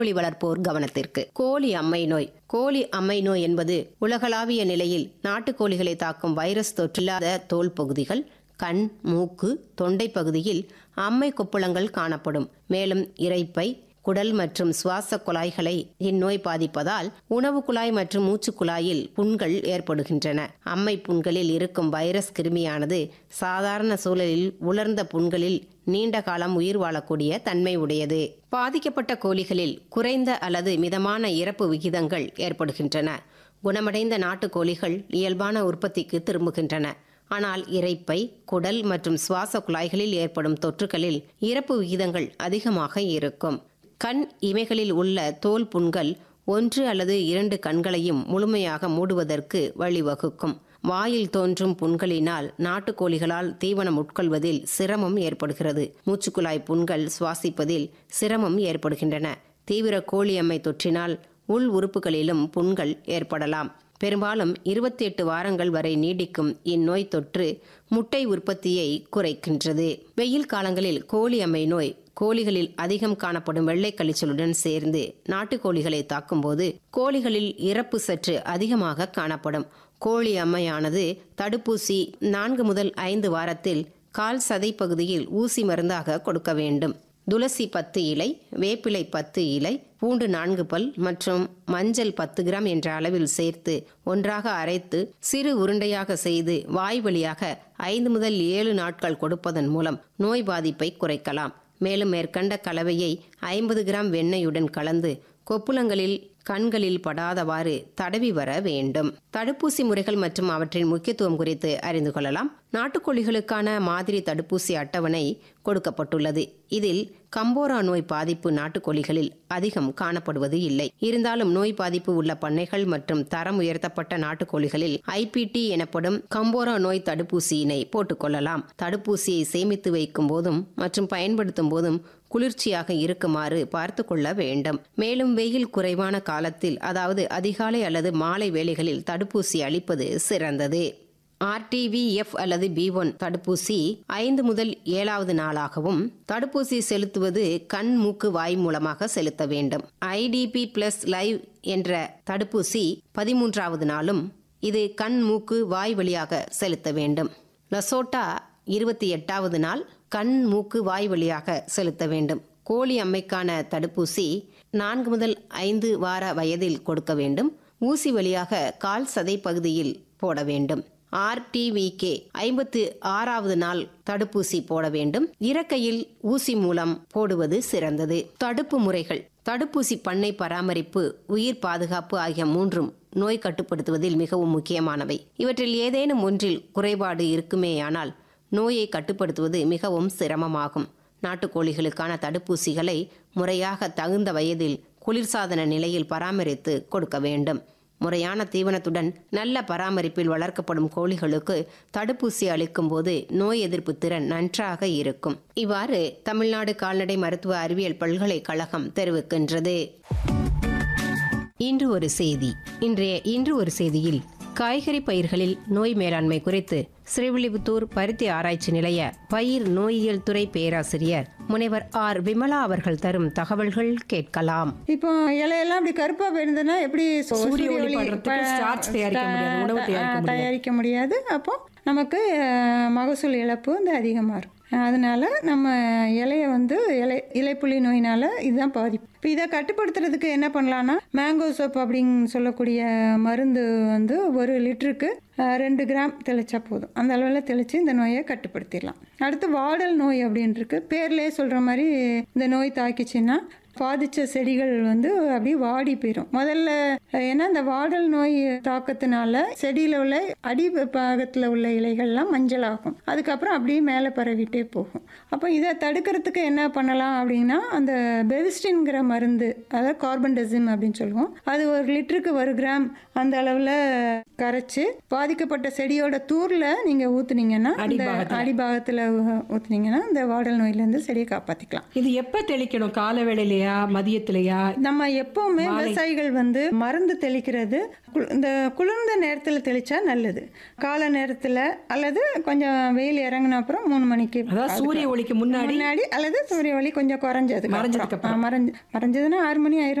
கோழி வளர்ப்போர் கவனத்திற்கு. கோழி அம்மை நோய். கோழி அம்மை நோய் என்பது உலகளாவிய நிலையில் நாட்டுக்கோழிகளை தாக்கும் வைரஸ் தொற்றில்லாத தோல் பகுதிகள், கண், மூக்கு, தொண்டை பகுதியில் அம்மை கொப்புளங்கள் காணப்படும். மேலும் இரைப்பை, குடல் மற்றும் சுவாச குழாய்களை இந்நோய் பாதிப்பதால் உணவு குழாய் மற்றும் மூச்சு குழாயில் புண்கள் ஏற்படுகின்றன. அம்மை புண்களில் இருக்கும் வைரஸ் கிருமியானது சாதாரண சூழலில் உலர்ந்த புண்களில் நீண்ட காலம் உயிர் வாழக்கூடிய தன்மை உடையது. பாதிக்கப்பட்ட கோழிகளில் குறைந்த அல்லது மிதமான இறப்பு விகிதங்கள் ஏற்படுகின்றன. குணமடைந்த நாட்டுக்கோழிகள் இயல்பான உற்பத்திக்கு திரும்புகின்றன. ஆனால் இரைப்பை, குடல் மற்றும் சுவாச குழாய்களில் ஏற்படும் தொற்றுகளில் இறப்பு விகிதங்கள் அதிகமாக இருக்கும். கண் இமைகளில் உள்ள தோல் புண்கள் 1 அல்லது 2 கண்களையும் முழுமையாக மூடுவதற்கு வழிவகுக்கும். வாயில் தோன்றும் புண்களினால் நாட்டுக்கோழிகளால் தீவனம் உட்கொள்வதில் சிரமம் ஏற்படுகிறது. மூச்சுக்குழாய் புண்கள் சுவாசிப்பதில் சிரமம் ஏற்படுகின்றன. தீவிர கோழி அம்மை தொற்றினால் உள் உறுப்புகளிலும் புண்கள் ஏற்படலாம். பெரும்பாலும் 28 வாரங்கள் வரை நீடிக்கும் இந்நோய் தொற்று முட்டை உற்பத்தியை குறைக்கின்றது. வெயில் காலங்களில் கோழி அம்மை நோய் கோழிகளில் அதிகம் காணப்படும் வெள்ளை கழிச்சலுடன் சேர்ந்து நாட்டுக்கோழிகளை தாக்கும்போது கோழிகளில் இறப்பு சற்று அதிகமாக காணப்படும். கோழி அம்மையானது தடுப்பூசி 4 முதல் 5 வாரத்தில் கால் சதை பகுதியில் ஊசி மருந்தாக கொடுக்க வேண்டும். துளசி 10 இலை, வேப்பிலை 10 இலை, பூண்டு 4 பல் மற்றும் மஞ்சள் 10 கிராம் என்ற அளவில் சேர்த்து ஒன்றாக அரைத்து சிறு உருண்டையாக செய்து வாய் வழியாக 5 முதல் 7 நாட்கள் கொடுப்பதன் மூலம் நோய் பாதிப்பை குறைக்கலாம். மேலும் மேற்கண்ட கலவையை 50 கிராம் வெண்ணெயுடன் கலந்து கொப்புளங்களில் கண்களில் படாதவாறு தடவி வர வேண்டும். தடுப்பூசி முறைகள் மற்றும் அவற்றின் முக்கியத்துவம் குறித்து அறிந்து கொள்ளலாம். நாட்டுக்கோழிகளுக்கான மாதிரி தடுப்பூசி அட்டவணை கொடுக்கப்பட்டுள்ளது. இதில் கம்போரா நோய் பாதிப்பு நாட்டுக்கோழிகளில் அதிகம் காணப்படுவது இல்லை. இருந்தாலும் நோய் பாதிப்பு உள்ள பண்ணைகள் மற்றும் தரம் உயர்த்தப்பட்ட நாட்டுக்கோழிகளில் ஐபிடி எனப்படும் கம்போரா நோய் தடுப்பூசியினை போட்டுக்கொள்ளலாம். தடுப்பூசியை சேமித்து வைக்கும் போதும் மற்றும் பயன்படுத்தும் போதும் குளிர்ச்சியாக இருக்குமாறு பார்த்து கொள்ள வேண்டும். மேலும் வெயில் குறைவான காலத்தில், அதாவது அதிகாலை அல்லது மாலை வேளைகளில் தடுப்பூசி அளிப்பது சிறந்தது. RTVF அல்லது B1 தடுப்பூசி 5 முதல் 7வது நாளாகவும், தடுப்பூசி செலுத்துவது கண், மூக்கு, வாய் மூலமாக செலுத்த வேண்டும். IDP+ லைவ் என்ற தடுப்பூசி 13வது நாளும், இது கண், மூக்கு, வாய் வழியாக செலுத்த வேண்டும். லசோட்டா 28வது நாள் கண், மூக்கு, வாய் வழியாக செலுத்த வேண்டும். கோழி அம்மைக்கான தடுப்பூசி 4 முதல் 5 வார வயதில் கொடுக்க வேண்டும். ஊசி வழியாக கால் சதை பகுதியில் போட வேண்டும். RTVK 56வது நாள் தடுப்பூசி போட வேண்டும். இறக்கையில் ஊசி மூலம் போடுவது சிறந்தது. தடுப்பு முறைகள். தடுப்பூசி, பண்ணை பராமரிப்பு, உயிர் பாதுகாப்பு ஆகிய 3ம் நோய் கட்டுப்படுத்துவதில் மிகவும் முக்கியமானவை. இவற்றில் ஏதேனும் ஒன்றில் குறைபாடு இருக்குமேயானால் நோயை கட்டுப்படுத்துவது மிகவும் சிரமமாகும். நாட்டுக்கோழிகளுக்கான தடுப்பூசிகளை முறையாக தகுந்த வயதில் குளிர்சாதன நிலையில் பராமரித்து கொடுக்க வேண்டும். முறையான தீவனத்துடன் நல்ல பராமரிப்பில் வளர்க்கப்படும் கோழிகளுக்கு தடுப்பூசி அளிக்கும் போது நோய் எதிர்ப்பு திறன் நன்றாக இருக்கும். இவ்வாறு தமிழ்நாடு கால்நடை மருத்துவ அறிவியல் பல்கலைக்கழகம் தெரிவிக்கின்றது. இன்று ஒரு செய்தி. இன்றைய இன்று ஒரு செய்தியில் காய்கறி பயிர்களில் நோய் மேலாண்மை குறித்து ஸ்ரீவில்லிபுத்தூர் பருத்தி ஆராய்ச்சி நிலைய பயிர் நோயியல் துறை பேராசிரியர் முனைவர் R. விமலா அவர்கள் தரும் தகவல்கள் கேட்கலாம். இப்போ இலையெல்லாம் அப்படி கருப்பா போயிருந்ததுன்னா எப்படி தயாரிக்க முடியாது. அப்போ நமக்கு மகசூல் இழப்பு அதிகமாக இருக்கும். அதனால நம்ம இலையை இலைப்புள்ளி நோயினால இதுதான் பாதிப்பு. இப்போ இதை கட்டுப்படுத்துறதுக்கு என்ன பண்ணலான்னா, மேங்கோ சோப் அப்படின்னு சொல்லக்கூடிய மருந்து 1 லிட்டருக்கு 2 கிராம் தெளிச்சா போதும். அந்த அளவில் தெளித்து இந்த நோயை கட்டுப்படுத்திடலாம். அடுத்து வாடல் நோய் அப்படின்னு இருக்கு. பேர்லேயே சொல்கிற மாதிரி இந்த நோய் தாக்கிச்சுன்னா பாதித்த செடிகள் அப்படியே வாடி போயிடும். முதல்ல ஏன்னா இந்த வாடல் நோய் தாக்கத்தினால செடியில் உள்ள அடி பாகத்தில் உள்ள இலைகள்லாம் மஞ்சள் ஆகும். அதுக்கப்புறம் அப்படியே மேலே பரவிட்டே போகும். அப்போ இதை தடுக்கிறதுக்கு என்ன பண்ணலாம் அப்படின்னா, அந்த பெவிஸ்டின்கிற மருந்து, அதாவது கார்பன்டசிம் அப்படின்னு சொல்லுவோம், அது 1 லிட்டருக்கு 1 கிராம் அந்த அளவில் கரைச்சி பாதிக்கப்பட்ட செடியோட தூரில் நீங்கள் ஊற்றுனீங்கன்னா, அடிபாகத்தில் ஊற்றுனீங்கன்னா இந்த வாடல் நோயிலேருந்து செடியை காப்பாற்றிக்கலாம். இது எப்போ தெளிக்கணும்? கால வேளையிலே காலையிலயா மதியத்திலயா? நம்ம எப்பவுமே விவசாயிகள் வந்து மருந்து தெளிக்கிறது இந்த குளிர்ந்த நேரத்தில் தெளிச்சா நல்லது. காலை நேரத்தில் அல்லது கொஞ்சம் வெயில் இறங்கின அப்புறம் 3 மணிக்கு, அதாவது சூரிய ஒளிக்கு முன்னாடி அல்லது சூரிய ஒளி கொஞ்சம் குறைஞ்சதுக்கு மறைஞ்சதுக்கு அப்புறம். மறைஞ்சதுன்னா 6 மணி ஆயிரும்.